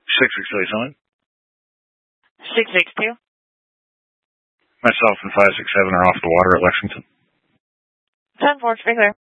662. 662. Myself and 567 are off the water at Lexington. 10-4, stay there.